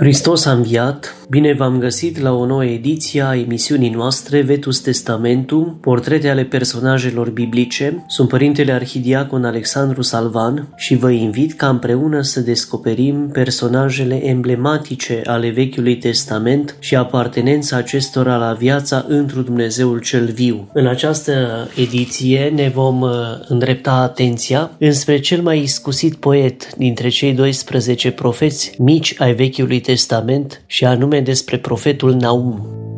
Hristos a înviat! Bine v-am găsit la o nouă ediție a emisiunii noastre Vetus Testamentum, portrete ale personajelor biblice. Sunt Părintele Arhidiacon Alexandru Salvan și vă invit ca împreună să descoperim personajele emblematice ale Vechiului Testament și apartenența acestora la viața întru Dumnezeul cel viu. În această ediție ne vom îndrepta atenția înspre cel mai iscusit poet dintre cei 12 profeți mici ai Vechiului Testament și anume despre profetul Naum.